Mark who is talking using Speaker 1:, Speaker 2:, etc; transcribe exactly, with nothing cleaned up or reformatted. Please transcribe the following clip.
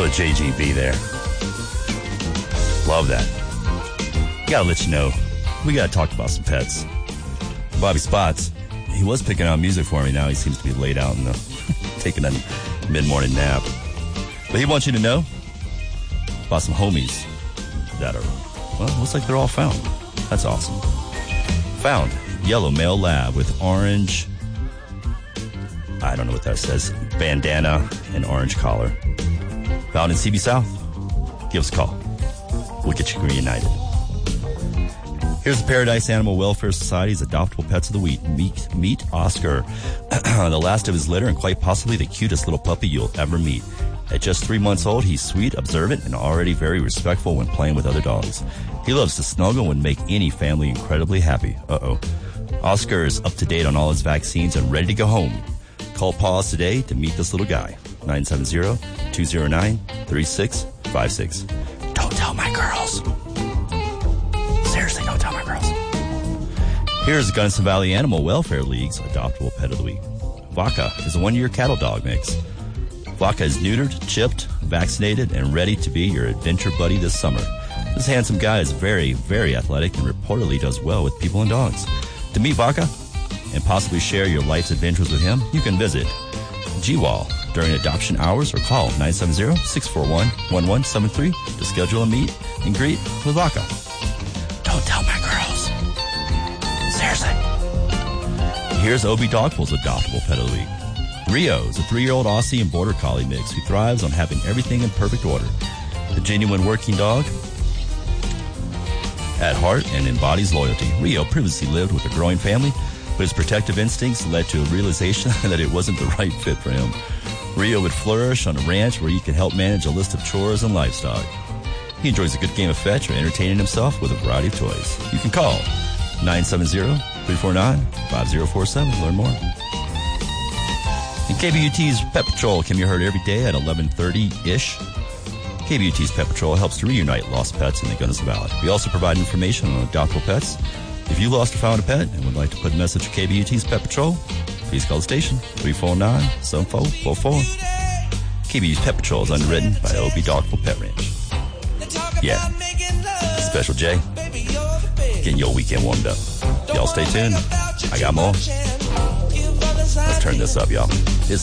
Speaker 1: of J G B there. Love that. Gotta let you know, we gotta talk about some pets. Bobby Spots, he was picking out music for me. Now he seems to be laid out and uh, taking a mid-morning nap. But he wants you to know about some homies that are, well, looks like they're all found. That's awesome. Found. Yellow male lab with orange, I don't know what that says, bandana and orange collar. Found in C B South. Give us a call. We'll get you reunited. Here's the Paradise Animal Welfare Society's Adoptable Pets of the Week. Meet, meet Oscar, the last of his litter and quite possibly the cutest little puppy you'll ever meet. At just three months old, he's sweet, observant, and already very respectful when playing with other dogs. He loves to snuggle and would make any family incredibly happy. Uh-oh. Oscar is up to date on all his vaccines and ready to go home. Call Paws today to meet this little guy. nine seven zero, two zero nine, three six five six. Don't tell my girls. Seriously, don't tell my girls. Here's Gunnison Valley Animal Welfare League's Adoptable Pet of the Week. Vaca is a one-year cattle dog mix. Vaca is neutered, chipped, vaccinated, and ready to be your adventure buddy this summer. This handsome guy is very, very athletic and reportedly does well with people and dogs. To meet Vaca and possibly share your life's adventures with him, you can visit G W A L during adoption hours or call nine seven zero, six four one, one one seven three to schedule a meet and greet with Vaca. Don't tell my girls. Seriously. Here's Obie Dogful's Adoptable Pet of the Week. Rio is a three-year-old Aussie and Border Collie mix who thrives on having everything in perfect order. The genuine working dog at heart and embodies loyalty. Rio previously lived with a growing family, but his protective instincts led to a realization that it wasn't the right fit for him. Rio would flourish on a ranch where he could help manage a list of chores and livestock. He enjoys a good game of fetch or entertaining himself with a variety of toys. You can call nine seven zero, three four nine, five zero four seven to learn more. And K B U T's Pet Patrol can be heard every day at eleven thirty-ish. K B U T's Pet Patrol helps to reunite lost pets in the Gunnison Valley. We also provide information on adoptable pets. If you lost or found a pet and would like to put a message to K B U T's Pet Patrol, please call the station, three four nine, seven four four four. K B U's Pet Patrol is underwritten by Obie Dogful Pet Ranch. Yeah, Special J, getting your weekend warmed up. Y'all stay tuned. I got more. Let's turn this up, y'all. It's